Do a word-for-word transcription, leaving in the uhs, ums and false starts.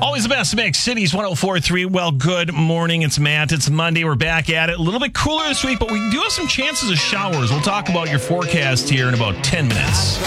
Always the best mix. Cities one oh four point three. Well, good morning. It's Matt. It's Monday. We're back at it. A little bit cooler this week, but we do have some chances of showers. We'll talk about your forecast here in about ten minutes.